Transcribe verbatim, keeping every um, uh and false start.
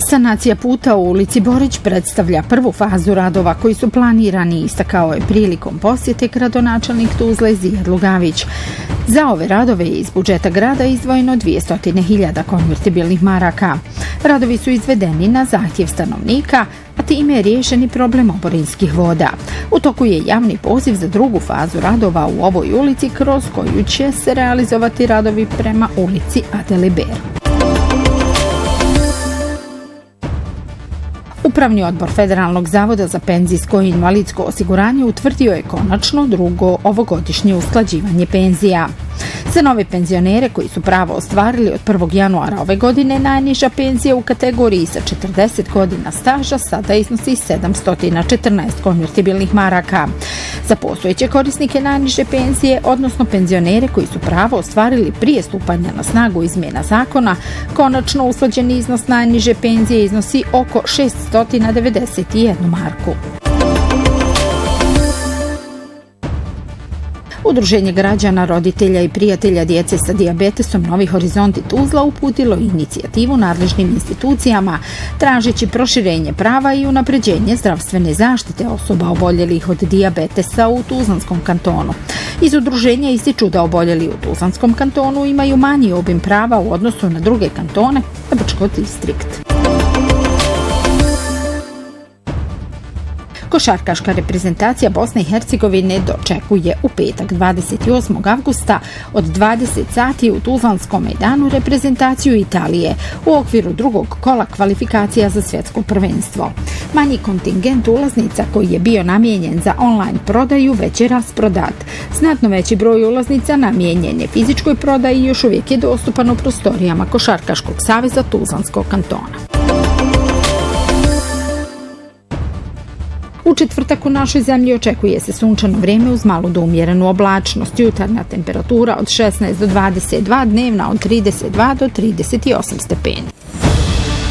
Sanacija puta u ulici Borić predstavlja prvu fazu radova koji su planirani, istakao je prilikom posjete gradonačelnik Tuzle Zijad Lugavić. Za ove radove je iz budžeta grada izdvojeno dvjesto hiljada konvertibilnih maraka. Radovi su izvedeni na zahtjev stanovnika, a time je riješeni problem oborinskih voda. U toku je javni poziv za drugu fazu radova u ovoj ulici, kroz koju će se realizovati radovi prema ulici Adeliber. Upravni odbor Federalnog zavoda za penzijsko i invalidsko osiguranje utvrdio je konačno drugo ovogodišnje usklađivanje penzija. Za nove penzionere koji su pravo ostvarili od prvog januara ove godine, najniža penzija u kategoriji sa četrdeset godina staža sada iznosi sedamsto četrnaest konvertibilnih maraka. Za postojeće korisnike najniže penzije, odnosno penzionere koji su pravo ostvarili prije stupanja na snagu izmjena zakona, konačno usklađeni iznos najniže penzije iznosi oko šeststo devedeset jednu marku. Udruženje građana, roditelja i prijatelja djece sa dijabetesom Novi Horizonti Tuzla uputilo inicijativu nadležnim institucijama tražeći proširenje prava i unapređenje zdravstvene zaštite osoba oboljelih od dijabetesa u Tuzlanskom kantonu. Iz udruženja ističu da oboljeli u Tuzlanskom kantonu imaju manji obim prava u odnosu na druge kantone, a Brčko distrikt. Košarkaška reprezentacija Bosne i Hercegovine dočekuje u petak dvadeset osmog avgusta od dvadeset sati u Tuzlanskom mejdanu reprezentaciju Italije u okviru drugog kola kvalifikacija za svjetsko prvenstvo. Manji kontingent ulaznica koji je bio namijenjen za online prodaju već je rasprodat. Znatno veći broj ulaznica namijenjen je fizičkoj prodaji i još uvijek je dostupan u prostorijama Košarkaškog saveza Tuzlanskog kantona. U četvrtak u našoj zemlji očekuje se sunčano vrijeme uz malu do umjerenu oblačnost. Jutarnja temperatura od šesnaest do dvadeset dva, dnevna od trideset dva do trideset osam stepeni.